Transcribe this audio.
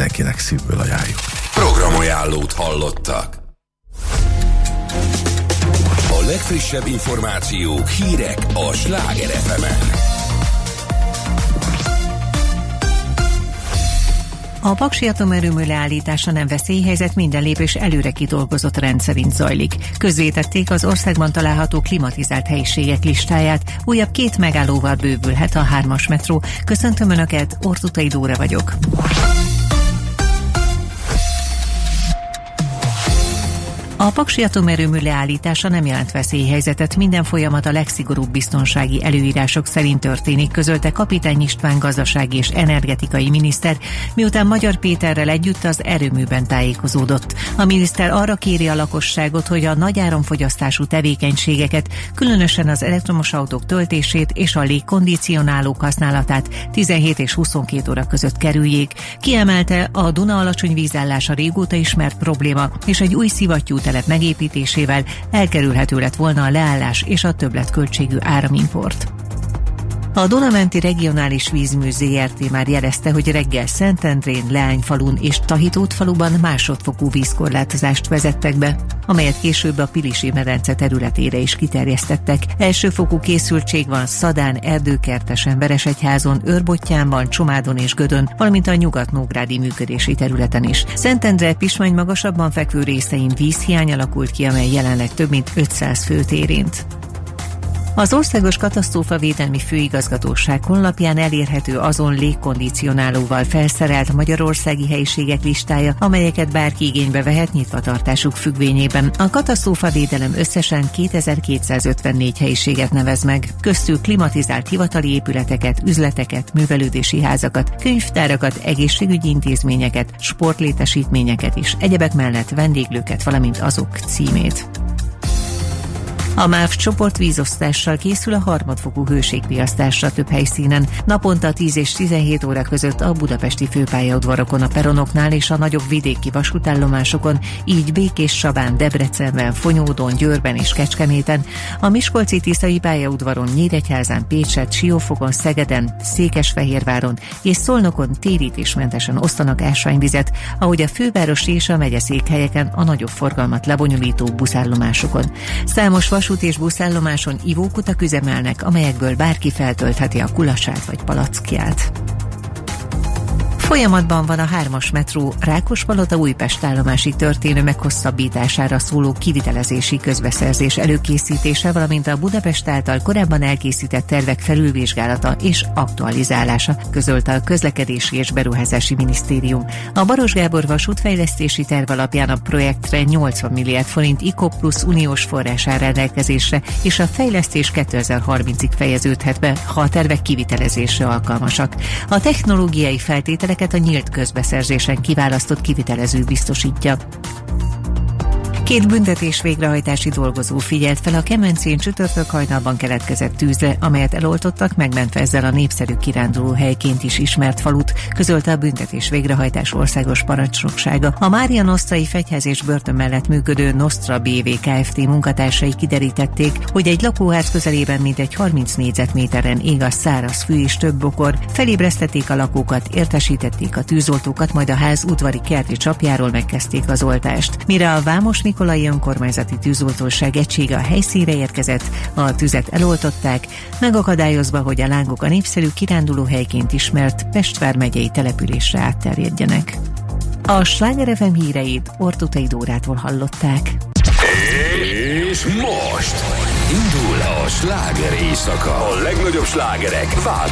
mindenkinek szívből ajánljuk. Programajánlót hallottak. A legfrissebb információk, hírek a Sláger FM-en. A paksi atomerőmű leállítása nem veszélyhelyzet, minden lépés előre kidolgozott rend szerint zajlik. Közzétették az országban található klimatizált helyiségek listáját, újabb 2 megállóval bővülhet a 3-as metró. Köszöntöm Önöket, Ortutai Dóra vagyok. A paksi atomerőmű leállítása nem jelent veszélyhelyzetet, minden folyamat a legszigorúbb biztonsági előírások szerint történik, közölte Kapitány István gazdasági és energetikai miniszter, miután Magyar Péterrel együtt az erőműben tájékozódott. A miniszter arra kéri a lakosságot, hogy a nagy áramfogyasztású tevékenységeket, különösen az elektromos autók töltését és a légkondicionálók használatát 17 és 22 óra között kerüljék. Kiemelte, a Duna alacsony vízállása régóta ismert probléma, és egy új szivattyú telep megépítésével elkerülhető lett volna a leállás és a többletköltségű áramimport. A Duna-menti Regionális Vízmű Zrt. Már jelezte, hogy reggel Szentendrén, Leányfalun és Tahitótfaluban másodfokú vízkorlátozást vezettek be, amelyet később a Pilisi-medence területére is kiterjesztettek. Elsőfokú készültség van Szadán, Erdőkertesen, Veresegyházon, Őrbottyánban, Csomádon és Gödön, valamint a nyugat-nógrádi működési területen is. Szentendre Pismany magasabban fekvő részein vízhiány alakult ki, amely jelenleg több mint 500 főt érint. Az Országos Katasztrófavédelmi Főigazgatóság honlapján elérhető azon légkondicionálóval felszerelt magyarországi helyiségek listája, amelyeket bárki igénybe vehet nyitvatartásuk függvényében. A katasztrófavédelem összesen 2254 helyiséget nevez meg, köztük klimatizált hivatali épületeket, üzleteket, művelődési házakat, könyvtárakat, egészségügyi intézményeket, sportlétesítményeket és egyebek mellett vendéglőket, valamint azok címét. A MÁV csoport vízosztással készül a harmadfokú hőségriasztásra több helyszínen. Naponta 10 és 17 óra között a budapesti főpályaudvarokon, a peronoknál és a nagyobb vidéki vasútállomásokon, így Békés-Csabán, Debrecenben, Fonyódon, Győrben és Kecskeméten, a miskolci-tiszai pályaudvaron, Nyíregyházán, Pécsett, Siófokon, Szegeden, Székesfehérváron és Szolnokon térítésmentesen osztanak ásványvizet, ahogy a fővárosi és a megyeszékhelyeken a nagyobb forgalmat lebonyolító buszállomásokon. Számos vasút és buszállomáson ivókutak üzemelnek, amelyekből bárki feltöltheti a kulacsát vagy palackját. Folyamatban van a 3-as metró Rákospalota-Újpest állomásig történő meghosszabbítására szóló kivitelezési közbeszerzés előkészítése, valamint a Budapest által korábban elkészített tervek felülvizsgálata és aktualizálása, közölte a Közlekedési és Beruházási Minisztérium. A Baros Gábor vasútfejlesztési terv alapján a projektre 80 milliárd forint IKO plusz uniós forrás áll rendelkezésre, és a fejlesztés 2030-ig fejeződhet be, ha a tervek kivitelezésre alkalmasak. A technológiai feltételek a nyílt közbeszerzésen kiválasztott kivitelező biztosítja. 2 büntetés végrehajtási dolgozó figyelt fel a Kemencén csütörtök hajnalban keletkezett tűzre, amelyet eloltottak, megmentve ezzel a népszerű kirándulóhelyként is ismert falut, közölte a büntetés végrehajtás országos parancsnoksága. A Mária Nosztrai Fegyház és börtön mellett működő Nostra BV Kft. Munkatársai kiderítették, hogy egy lakóház közelében mintegy 30 négyzetméteren ég a száraz fű és több bokor. Felébresztették a lakókat, értesítették a tűzoltókat, majd a ház udvari kerti csapjáról megkezdték az oltást. Mire a Vámos Mikolai Önkormányzati Tűzoltóság egysége a helyszínre érkezett, a tüzet eloltották, megakadályozva, hogy a lángok a népszerű kirándulóhelyként ismert Pest vármegyei településre átterjedjenek. A Sláger FM híreit Ortutai Dórától hallották. És most indul a sláger éjszaka. A legnagyobb slágerek